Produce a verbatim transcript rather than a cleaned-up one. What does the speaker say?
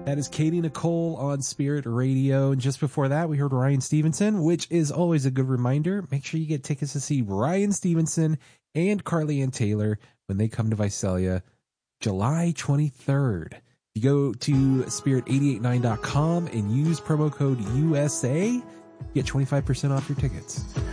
That is Katie Nicole on Spirit Radio. And just before that, we heard Ryan Stevenson, which is always a good reminder. Make sure you get tickets to see Ryan Stevenson and Carly Ann Taylor when they come to Visalia July twenty-third. You go to spirit eight eight nine dot com and use promo code U S A, get twenty-five percent off your tickets.